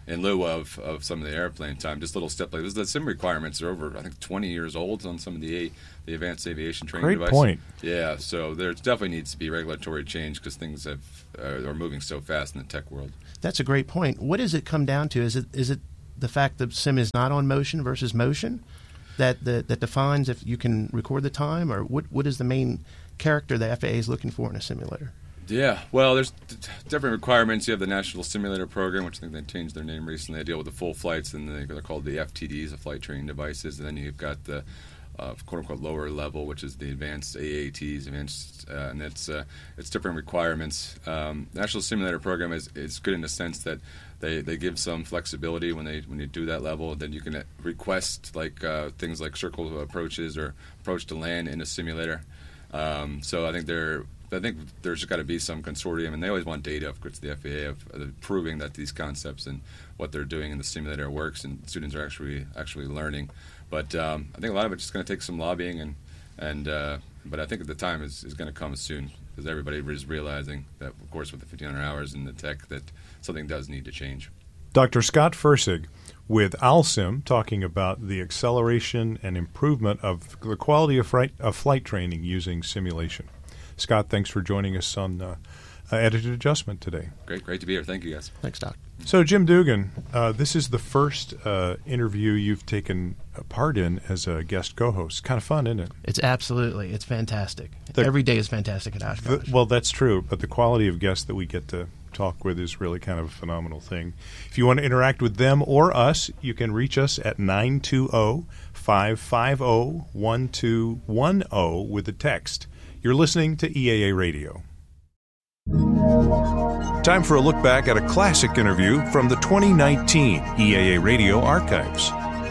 in lieu of, of some of the airplane time. Just little step like this. The sim requirements are over, I think, twenty years old on some of the the advanced aviation training Great devices. point. Yeah, so there definitely needs to be regulatory change because things have uh, are moving so fast in the tech world. That's a great point. What does it come down to? Is it is it the fact that sim is not on motion versus motion that that, that defines if you can record the time, or what what is the main character the F A A is looking for in a simulator? Yeah, well, there's d- different requirements. You have the National Simulator Program, which I think they changed their name recently. They deal with the full flights, and they, they're called the F T Ds, the flight training devices. And then you've got the uh, quote-unquote lower level, which is the advanced A A Ts, advanced, uh, and it's uh, it's different requirements. Um, National Simulator Program is, is good in the sense that they, they give some flexibility when they when you do that level. Then you can request like uh, things like circle approaches or approach to land in a simulator. Um, so I think they're I think there's got to be some consortium, and they always want data, of course, the F A A, of, of proving that these concepts and what they're doing in the simulator works, and students are actually actually learning. But um, I think a lot of it's just going to take some lobbying, and and uh, but I think the time is, is going to come soon because everybody is realizing that, of course, with the fifteen hundred hours in the tech, that something does need to change. Doctor Scott Fersig with ALSIM talking about the acceleration and improvement of the quality of flight, of flight training using simulation. Scott, thanks for joining us on uh, uh, Edited Adjustment today. Great, great to be here. Thank you, guys. Thanks, Doc. So, Jim Dugan, uh, this is the first uh, interview you've taken a part in as a guest co-host. Kind of fun, isn't it? It's absolutely, it's fantastic. The, Every day is fantastic at Oshkosh. The, well, that's true, but the quality of guests that we get to talk with is really kind of a phenomenal thing. If you want to interact with them or us, you can reach us at nine two zero, five five zero, one two one zero with a text. You're listening to E A A Radio. Time for a look back at a classic interview from the twenty nineteen E A A Radio archives.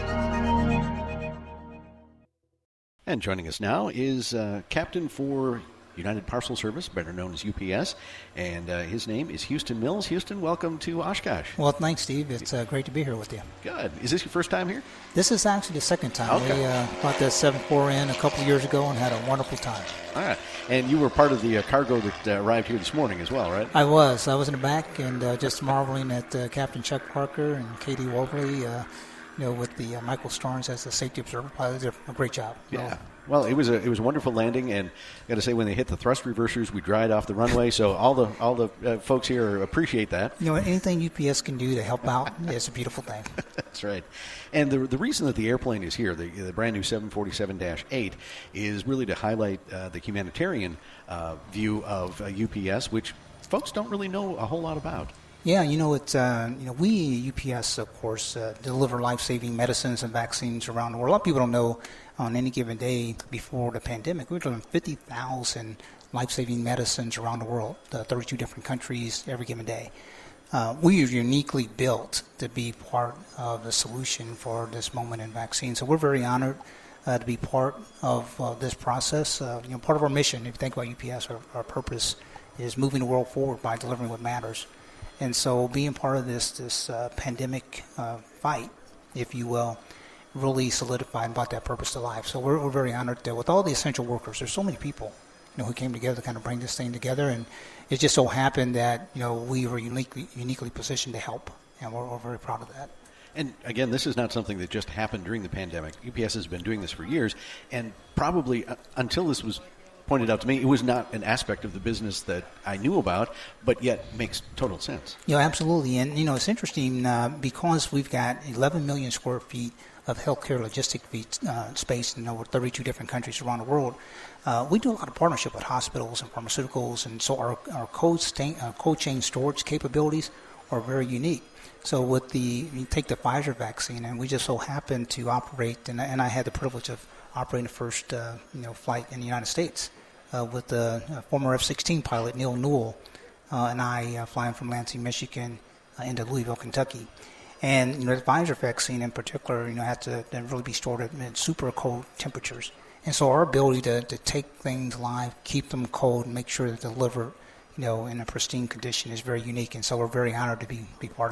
And joining us now is uh, Captain for United Parcel Service, better known as U P S, and uh, his name is Houston Mills. Houston, welcome to Oshkosh. Well, thanks, Steve. It's uh, great to be here with you. Good. Is this your first time here? This is actually the second time. Okay. We uh, brought that seven four in a couple of years ago and had a wonderful time. All right. And you were part of the uh, cargo that uh, arrived here this morning as well, right? I was. I was in the back and uh, just marveling at uh, Captain Chuck Parker and Katie Wobley, uh, you know, with the uh, Michael Starnes as the safety observer pilot. They did a great job. Yeah. Well, Well, it was a it was a wonderful landing, and I got to say, when they hit the thrust reversers, we dried off the runway. So all the all the uh, folks here appreciate that. You know, anything U P S can do to help out is a beautiful thing. That's right. And the the reason that the airplane is here, the the brand new seven forty-seven dash eight, is really to highlight uh, the humanitarian uh, view of uh, U P S, which folks don't really know a whole lot about. Yeah, you know, it's uh, you know, we U P S, of course, uh, deliver life-saving medicines and vaccines around the world. A lot of people don't know. On any given day before the pandemic, we were delivering fifty thousand life-saving medicines around the world, uh, thirty-two different countries every given day. Uh, we are uniquely built to be part of the solution for this moment in vaccine. So we're very honored uh, to be part of uh, this process. Uh, you know, part of our mission, if you think about U P S, our, our purpose is moving the world forward by delivering what matters. And so being part of this this uh, pandemic uh, fight, if you will, really solidified and brought that purpose to life. So we're, we're very honored that with all the essential workers, there's so many people, you know, who came together to kind of bring this thing together. And it just so happened that, you know, we were uniquely uniquely positioned to help, and we're, we're very proud of that. And again, this is not something that just happened during the pandemic. U P S has been doing this for years, and probably uh, until this was pointed out to me, it was not an aspect of the business that I knew about, but yet makes total sense. You know, absolutely. And, you know, it's interesting uh, because we've got eleven million square feet of healthcare logistic feet, uh, space in over thirty-two different countries around the world. Uh, we do a lot of partnership with hospitals and pharmaceuticals, and so our, our cold, stain, uh, cold chain storage capabilities are very unique. So with the, you take the Pfizer vaccine, and we just so happen to operate, and, and I had the privilege of operating the first uh, you know, flight in the United States uh, with the uh, former F sixteen pilot Neil Newell uh, and I uh, flying from Lansing, Michigan uh, into Louisville, Kentucky. And, you know, the Pfizer vaccine in particular, you know, had to really be stored at super cold temperatures. And so our ability to, to take things live, keep them cold, and make sure that they deliver, you know, in a pristine condition is very unique. And so we're very honored to be, be part of that.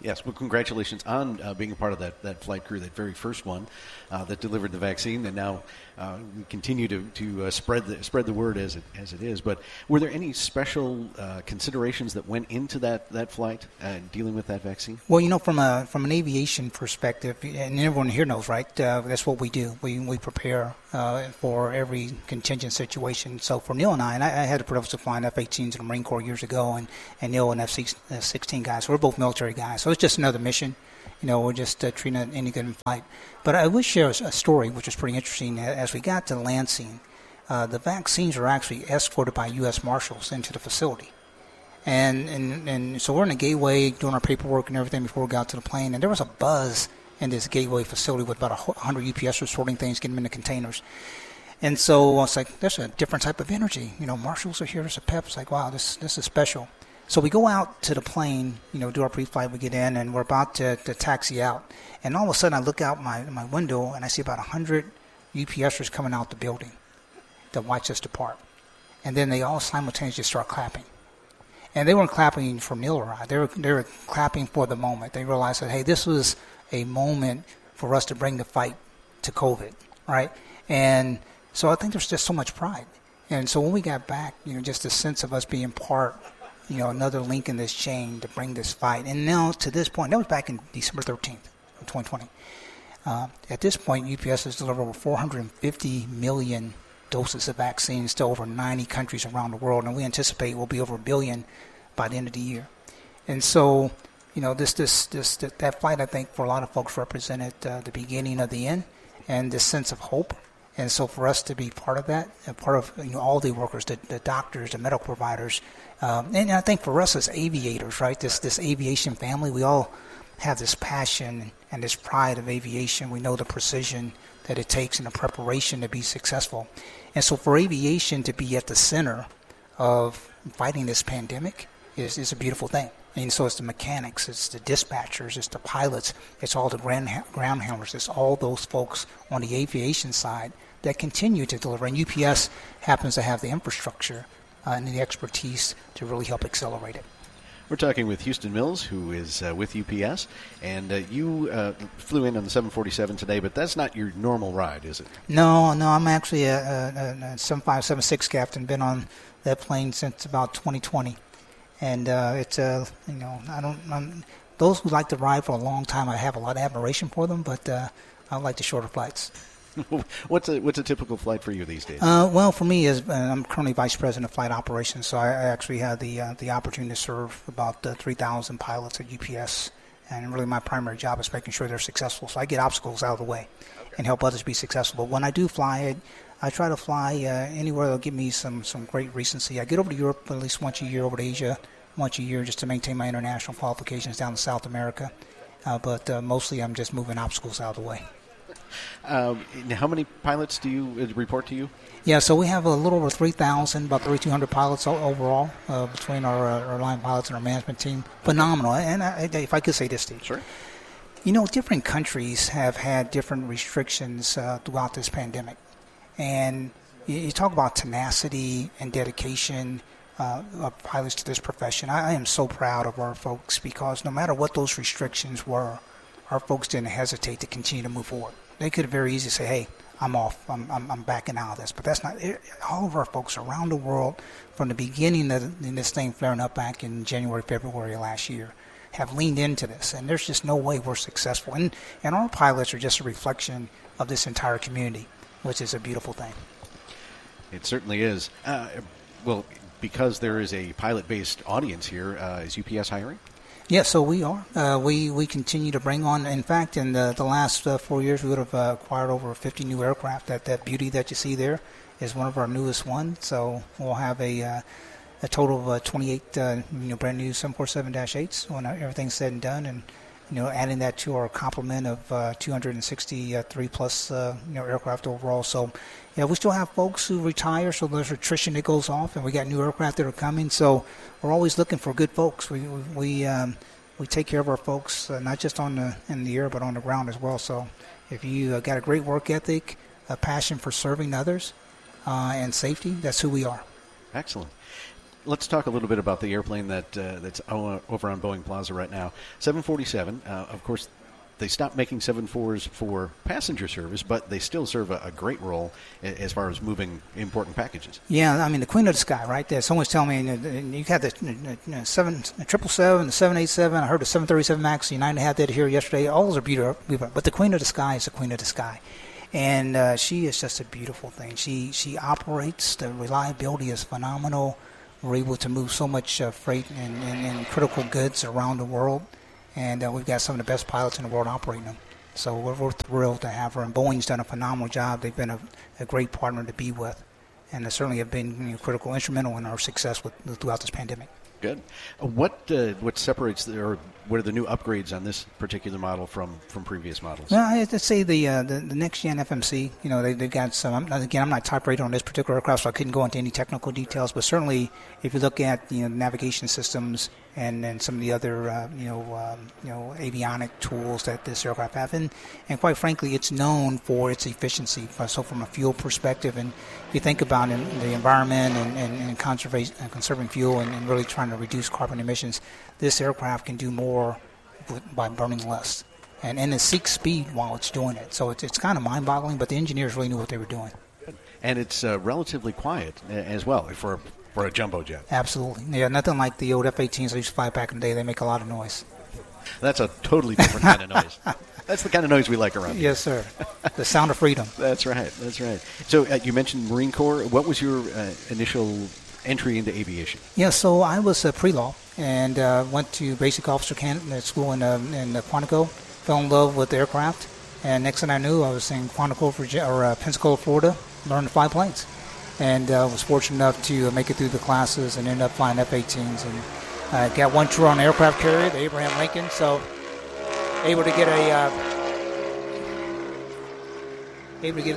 Yes, well, congratulations on uh, being a part of that, that flight crew, that very first one uh, that delivered the vaccine, and now uh, we continue to, to uh, spread the spread the word as it as it is. But were there any special uh, considerations that went into that, that flight, uh, dealing with that vaccine? Well, you know, from a from an aviation perspective, and everyone here knows, right? Uh, that's what we do. We we prepare uh, for every contingent situation. So for Neil and I, and I, I had the privilege of flying F eighteens in the Marine Corps years ago, and, and Neil an F sixteen guy. So we're both military guys. So it's just another mission. You know, we're just uh, treating it any given flight. But I would share a story, which is pretty interesting. As we got to Lansing, uh, the vaccines were actually escorted by U S Marshals into the facility. And, and and so we're in the gateway doing our paperwork and everything before we got to the plane. And there was a buzz in this gateway facility with about one hundred U P Sers sorting things, getting them into containers. And so I was like, there's a different type of energy. You know, Marshals are here. There's a pep. It's like, wow, this this is special. So we go out to the plane, you know, do our pre-flight, we get in, and we're about to, to taxi out. And all of a sudden, I look out my my window, and I see about one hundred U P Sers coming out the building to watch us depart. And then they all simultaneously start clapping. And they weren't clapping for Neil or I. They were, they were clapping for the moment. They realized that, hey, this was a moment for us to bring the fight to COVID, right? And so I think there's just so much pride. And so when we got back, you know, just a sense of us being part, you know, another link in this chain to bring this fight. And now to this point, that was back in December thirteenth of twenty twenty. Uh, at this point, U P S has delivered over four hundred fifty million doses of vaccines to over ninety countries around the world, and we anticipate we'll be over a billion by the end of the year. And so, you know, this, this, this, that, that fight, I think, for a lot of folks represented uh, the beginning of the end and this sense of hope. And so for us to be part of that, and part of, you know, all the workers, the, the doctors, the medical providers, um, and I think for us as aviators, right, this this aviation family, we all have this passion and this pride of aviation. We know the precision that it takes and the preparation to be successful. And so for aviation to be at the center of fighting this pandemic is, is a beautiful thing. And so it's the mechanics, it's the dispatchers, it's the pilots, it's all the ground, ground handlers, it's all those folks on the aviation side that continue to deliver. And U P S happens to have the infrastructure uh, and the expertise to really help accelerate it. We're talking with Houston Mills, who is uh, with U P S, and uh, you uh, flew in on the seven forty-seven today, but that's not your normal ride, is it? No, no, I'm actually a, a, a seven five seven six captain, been on that plane since about twenty twenty. And uh, it's, uh, you know, I don't, I'm, those who like to ride for a long time, I have a lot of admiration for them, but uh, I like the shorter flights. what's a what's a typical flight for you these days? Uh, well, for me, is uh, I'm currently vice president of flight operations, so I, I actually had the uh, the opportunity to serve about uh, three thousand pilots at U P S, and really my primary job is making sure they're successful. So I get obstacles out of the way okay. and help others be successful. But when I do fly it, I try to fly uh, anywhere that'll give me some, some great recency. I get over to Europe at least once a year, over to Asia once a year, just to maintain my international qualifications down to South America. Uh, but uh, mostly I'm just moving obstacles out of the way. Uh, how many pilots do you uh, report to you? Yeah, so we have a little over three thousand, about thirty-two hundred pilots overall uh, between our, uh, our line pilots and our management team. Phenomenal. And I, if I could say this, Steve. Sure. You know, different countries have had different restrictions uh, throughout this pandemic. And you, you talk about tenacity and dedication uh, of pilots to this profession. I, I am so proud of our folks because no matter what those restrictions were, our folks didn't hesitate to continue to move forward. They could have very easily say, hey, I'm off, I'm, I'm, I'm backing out of this. But that's not it. All of our folks around the world, from the beginning of this thing flaring up back in January, February of last year, have leaned into this. And there's just no way we're successful. And, and our pilots are just a reflection of this entire community, which is a beautiful thing. It certainly is. Uh, well, because there is a pilot-based audience here, uh, is U P S hiring? Yeah, so we are. Uh, we we continue to bring on. In fact, in the, the last uh, four years, we would have uh, acquired over fifty new aircraft. That that beauty that you see there is one of our newest ones. So we'll have a uh, a total of uh, twenty-eight uh, you know brand new seven forty-seven dash eights when everything's said and done, and you know adding that to our complement of uh, two hundred sixty-three plus uh, you know aircraft overall. So yeah, we still have folks who retire, so there's attrition that goes off, and we got new aircraft that are coming. So we're always looking for good folks. We we we, um, we take care of our folks, uh, not just on the in the air, but on the ground as well. So if you uh, got a great work ethic, a passion for serving others, uh, and safety, that's who we are. Excellent. let's talk a little bit about the airplane that uh, that's o- over on Boeing Plaza right now. seven forty-seven, uh, of course, they stopped making seven forty-fours for passenger service, but they still serve a, a great role a- as far as moving important packages. Yeah, I mean, the queen of the sky, right there. Someone's telling me uh, you had the uh, uh, seven, the triple seven, the seven eighty-seven. I heard the seven thirty-seven MAX. United had that here yesterday. All those are beautiful, but the queen of the sky is the queen of the sky. And uh, she is just a beautiful thing. She she operates. The reliability is phenomenal. We're able to move so much uh, freight and, and, and critical goods around the world. And uh, we've got some of the best pilots in the world operating them. So we're, we're thrilled to have her. And Boeing's done a phenomenal job. They've been a, a great partner to be with. And they certainly have been you know, critical, instrumental in our success with, throughout this pandemic. Good. Uh, what uh, what separates the, or what are the new upgrades on this particular model from, from previous models? Well, I have to say the uh, the, the next gen F M C. You know, they they've got some. I'm, again, I'm not type rated on this particular aircraft, so I couldn't go into any technical details. But certainly, if you look at you know navigation systems and, and some of the other uh, you know um, you know avionic tools that this aircraft have, and and quite frankly, it's known for its efficiency. So from a fuel perspective, and if you think about it, the environment and and, and conservation and conserving fuel and, and really trying to reduce carbon emissions, this aircraft can do more by burning less, and and it seeks speed while it's doing it. So it's it's kind of mind-boggling, but the engineers really knew what they were doing. And it's uh, relatively quiet uh, as well for for a jumbo jet. Absolutely, yeah. Nothing like the old F eighteens I used to fly back in the day. They make a lot of noise. That's a totally different kind of noise. That's the kind of noise we like around here. Yes, sir. The sound of freedom. That's right. That's right. So uh, you mentioned Marine Corps. What was your uh, initial entry into aviation? Yeah, so I was a pre-law and uh, went to basic officer candidate school in uh, in Quantico. Fell in love with the aircraft, and next thing I knew, I was in Quantico, Virginia, or uh, Pensacola, Florida, learning to fly planes, and uh, was fortunate enough to make it through the classes and end up flying F eighteens, and uh, got one tour on an aircraft carrier, the Abraham Lincoln. So able to get a uh, able to get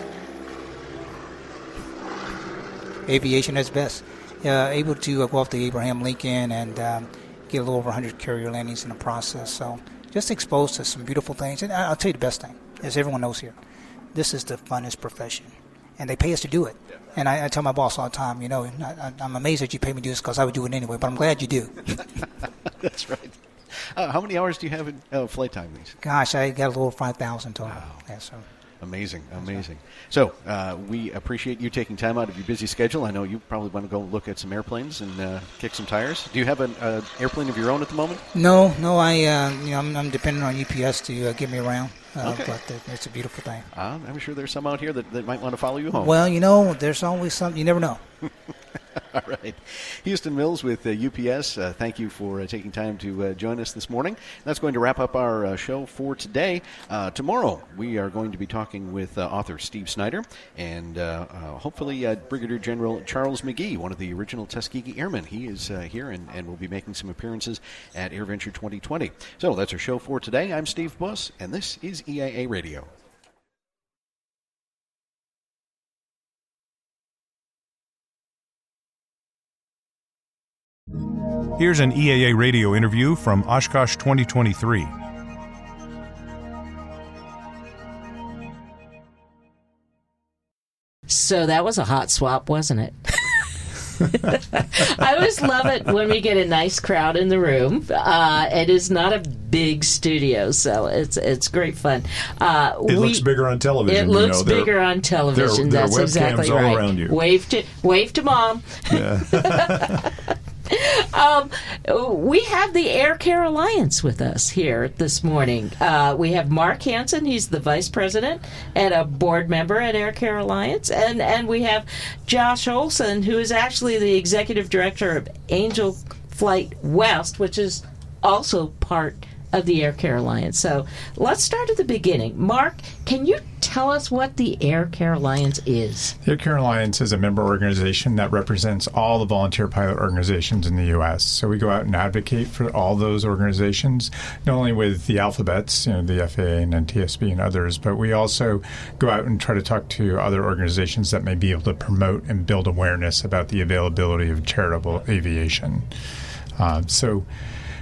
aviation at its best. Uh, able to uh, go off the Abraham Lincoln and um, get a little over one hundred carrier landings in the process. So just exposed to some beautiful things. And I'll tell you the best thing, as everyone knows here, this is the funnest profession. And they pay us to do it. Yeah. And I, I tell my boss all the time, you know, I, I'm amazed that you pay me to do this because I would do it anyway, but I'm glad you do. That's right. Uh, how many hours do you have in uh, flight time, Lisa? Gosh, I got a little over five thousand total. Wow. Yeah, so. Amazing, amazing. So uh, we appreciate you taking time out of your busy schedule. I know you probably want to go look at some airplanes and uh, kick some tires. Do you have an uh, airplane of your own at the moment? No, no. I, uh, you know, I'm, I'm dependent on U P S to uh, get me around. Uh, okay. But uh, it's a beautiful thing. Uh, I'm sure there's some out here that, that might want to follow you home. Well, you know, there's always something. You never know. All right. Houston Mills with uh, U P S, uh, thank you for uh, taking time to uh, join us this morning. That's going to wrap up our uh, show for today. Uh, tomorrow, we are going to be talking with uh, author Steve Snyder and uh, uh, hopefully uh, Brigadier General Charles McGee, one of the original Tuskegee Airmen. He is uh, here and, and will be making some appearances at AirVenture twenty twenty. So that's our show for today. I'm Steve Buss, and this is E I A Radio. Here's an E A A radio interview from Oshkosh twenty twenty-three. So that was a hot swap, wasn't it? I always love it when we get a nice crowd in the room. Uh, it is not a big studio, so it's it's great fun. Uh, it we, looks bigger on television. It looks you know. bigger on television. There, there That's exactly all right. Around you. Wave to wave to mom. Yeah. um, we have the Air Care Alliance with us here this morning. Uh, we have Mark Hansen. He's the vice president and a board member at Air Care Alliance. And, and we have Josh Olson, who is actually the executive director of Angel Flight West, which is also part of the Air Care Alliance. So let's start at the beginning. Mark, can you tell us what the Air Care Alliance is? The Air Care Alliance is a member organization that represents all the volunteer pilot organizations in the U S. So we go out and advocate for all those organizations, not only with the alphabets, you know, the F A A and N T S B and others, but we also go out and try to talk to other organizations that may be able to promote and build awareness about the availability of charitable aviation. Uh, so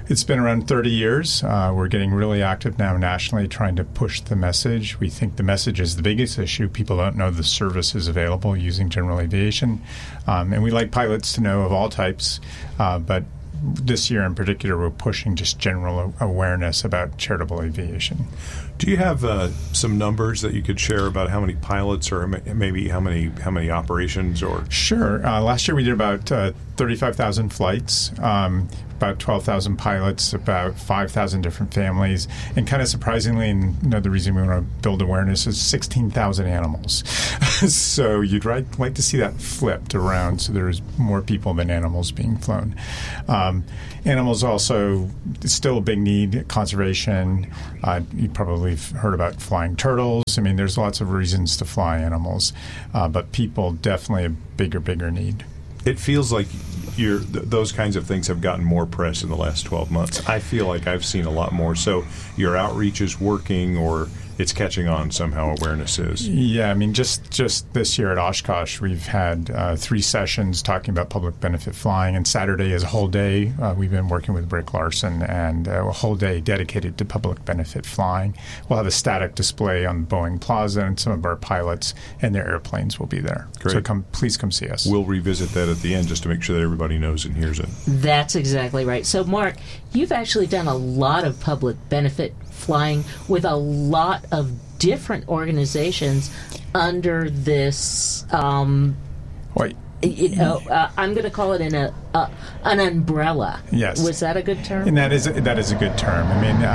It's been around thirty years. Uh, we're getting really active now nationally trying to push the message. We think the message is the biggest issue. People don't know the services available using general aviation. Um, and we like pilots to know of all types, uh, but this year in particular, we're pushing just general awareness about charitable aviation. Do you have uh, some numbers that you could share about how many pilots, or maybe how many how many operations? Or sure. Uh, last year we did about uh, thirty-five thousand flights, um, about twelve thousand pilots, about five thousand different families, and kind of surprisingly, and another reason we want to build awareness is sixteen thousand animals. So you'd right, like to see that flipped around, so there's more people than animals being flown. Um, animals also still a big need. Conservation. Uh, you probably have heard about flying turtles. I mean, there's lots of reasons to fly animals, uh, but people definitely a bigger, bigger need. It feels like you're, th- those kinds of things have gotten more press in the last twelve months. I feel like I've seen a lot more. So your outreach is working, or it's catching on somehow, awareness is. Yeah, I mean, just, just this year at Oshkosh, we've had uh, three sessions talking about public benefit flying, and Saturday is a whole day. Uh, we've been working with Rick Larson, and uh, a whole day dedicated to public benefit flying. We'll have a static display on Boeing Plaza, and some of our pilots and their airplanes will be there. Great. So come, please come see us. We'll revisit that at the end just to make sure that everybody knows and hears it. That's exactly right. So, Mark, you've actually done a lot of public benefit flying with a lot of different organizations under this um, Wait. You know, uh, I'm going to call it an, uh, uh, an umbrella. Yes. Was that a good term? And that is a, that is a good term. I mean,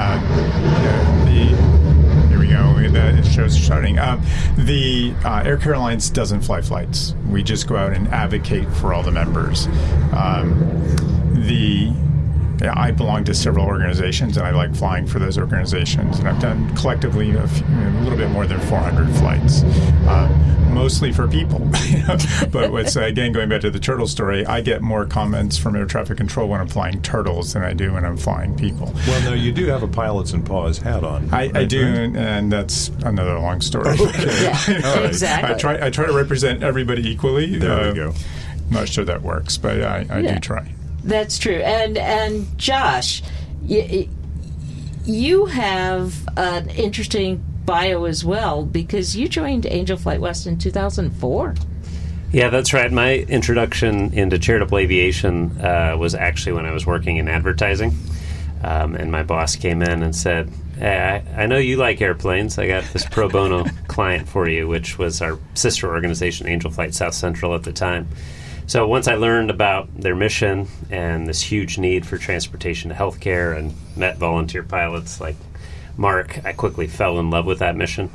uh, the here we go. The show's starting. Um, the uh, Air Care Alliance doesn't fly flights. We just go out and advocate for all the members. Um, the Yeah, I belong to several organizations, and I like flying for those organizations. And I've done collectively a, few, a little bit more than four hundred flights, uh, mostly for people. But what's, again, going back to the turtle story, I get more comments from air traffic control when I'm flying turtles than I do when I'm flying people. Well, no, you do have a Pilots and Paws hat on. I, right, I do, right? and, and that's another long story. Okay. Yeah, All right. exactly. I try, I try to represent everybody equally. There uh, we go. I'm not sure that works, but I, I Yeah. do try. That's true. And and Josh, you, you have an interesting bio as well, because you joined Angel Flight West in two thousand four. Yeah, that's right. My introduction into charitable aviation uh, was actually when I was working in advertising. Um, and my boss came in and said, hey, I, I know you like airplanes. I got this pro bono client for you, which was our sister organization, Angel Flight South Central at the time. So once I learned about their mission and this huge need for transportation to healthcare and met volunteer pilots like Mark, I quickly fell in love with that mission.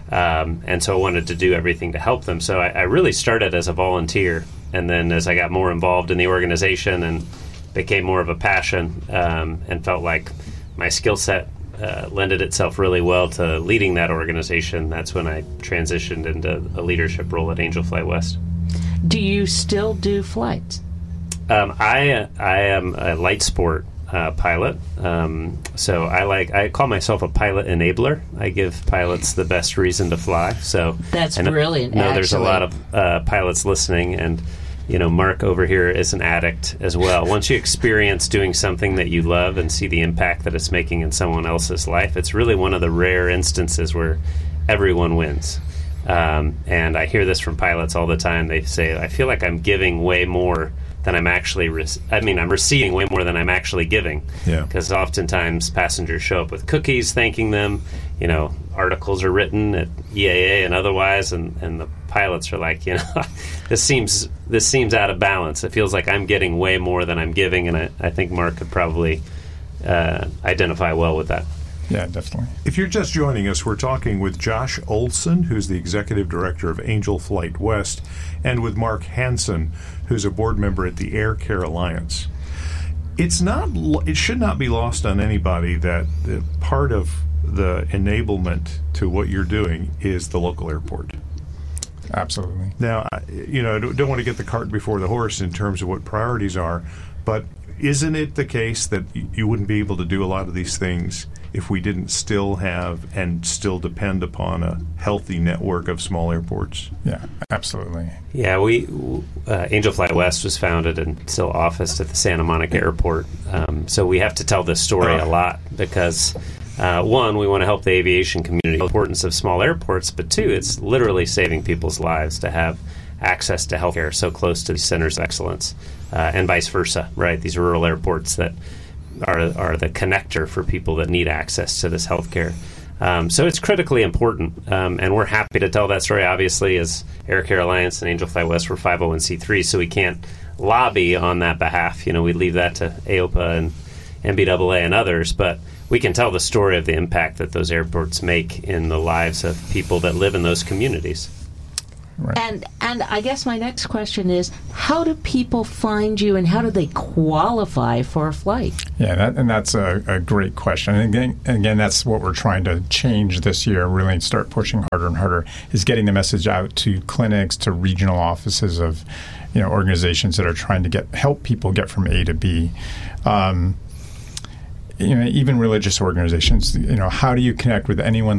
Um, and so I wanted to do everything to help them. So I, I really started as a volunteer. And then as I got more involved in the organization and became more of a passion um, and felt like my skill set uh, lended itself really well to leading that organization, that's when I transitioned into a leadership role at Angel Flight West. Do you still do flights? Um, I I am a light sport uh, pilot, um, so I like I call myself a pilot enabler. I give pilots the best reason to fly. So That's I know, brilliant. know there's a actually. lot of uh, pilots listening, and you know Mark over here is an addict as well. Once you experience doing something that you love and see the impact that it's making in someone else's life, it's really one of the rare instances where everyone wins. Um, and I hear this from pilots all the time. They say, I feel like I'm giving way more than I'm actually, re- I mean, I'm receiving way more than I'm actually giving. Yeah. Because oftentimes passengers show up with cookies thanking them. You know, articles are written at E A A and otherwise, and, and the pilots are like, you know, this seems this seems out of balance. It feels like I'm getting way more than I'm giving, and I, I think Mark could probably uh, identify well with that. Yeah, definitely. If you're just joining us, we're talking with Josh Olson, who's the executive director of Angel Flight West, and with Mark Hansen, who's a board member at the Air Care Alliance. It's not. It should not be lost on anybody that the part of the enablement to what you're doing is the local airport. Absolutely. Now, I- you know, I don't don't want to get the cart before the horse in terms of what priorities are, but isn't it the case that y- you wouldn't be able to do a lot of these things if we didn't still have and still depend upon a healthy network of small airports? Yeah, absolutely. Yeah, we uh, Angel Flight West was founded and still officed at the Santa Monica Airport. Um, so we have to tell this story Uh. a lot because, uh, one, we want to help the aviation community, the importance of small airports, but two, it's literally saving people's lives to have access to healthcare so close to the centers of excellence, uh, and vice versa, right? These rural airports that are are the connector for people that need access to this healthcare. Um, so it's critically important, um, and we're happy to tell that story. Obviously, as Air Care Alliance and Angel Flight West, we're five oh one c three, so we can't lobby on that behalf. You know, we leave that to A O P A and N B A A and others, but we can tell the story of the impact that those airports make in the lives of people that live in those communities. Right. And and I guess my next question is, how do people find you, and how do they qualify for a flight? Yeah, that, and that's a, a great question. And again, and again, that's what we're trying to change this year, really start pushing harder and harder, is getting the message out to clinics, to regional offices of, you know, organizations that are trying to get help people get from A to B. Um, you know, even religious organizations, you know, how do you connect with anyone